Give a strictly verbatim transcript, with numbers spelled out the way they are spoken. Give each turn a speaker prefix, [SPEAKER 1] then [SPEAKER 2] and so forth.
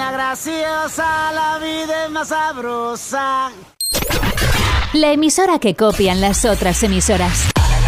[SPEAKER 1] nena graciosa, la vida es más sabrosa.
[SPEAKER 2] La emisora que copian las otras emisoras.